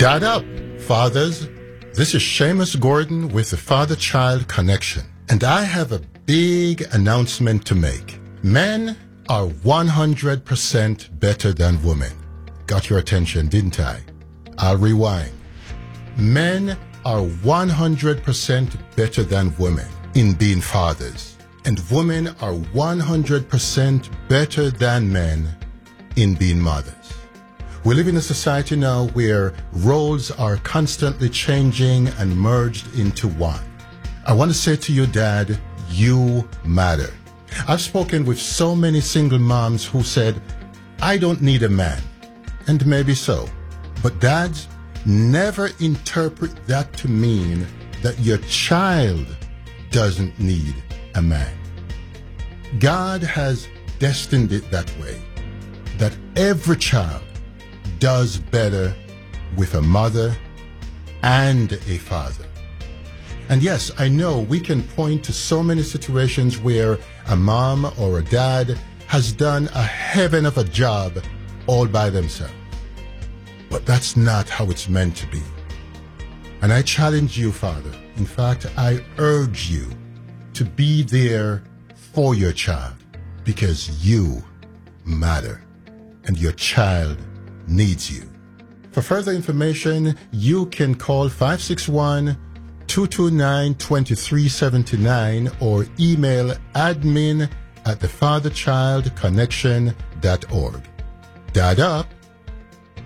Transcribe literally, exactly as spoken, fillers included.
Dad up, fathers. This is Seamus Gordon with the Father-Child Connection, and I have a big announcement to make. Men are one hundred percent better than women. Got your attention, didn't I? I'll rewind. Men are one hundred percent better than women in being fathers, and women are one hundred percent better than men in being mothers. We live in a society now where roles are constantly changing and merged into one. I want to say to you, Dad, you matter. I've spoken with so many single moms who said, I don't need a man. And maybe so. But dads, never interpret that to mean that your child doesn't need a man. God has destined it that way, that every child does better with a mother and a father. And yes, I know we can point to so many situations where a mom or a dad has done a heaven of a job all by themselves. But that's not how it's meant to be. And I challenge you, Father. In fact, I urge you to be there for your child, because you matter and your child needs you. For further information, you can call five six one, two two nine, two three seven nine or email admin at the father child connection dot org. Dad up.